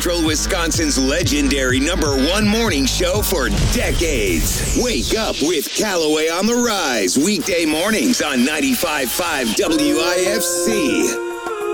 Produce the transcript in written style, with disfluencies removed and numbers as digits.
Central Wisconsin's legendary #1 morning show for decades. Wake up with Callaway on the Rise, weekday mornings on 95.5 WIFC.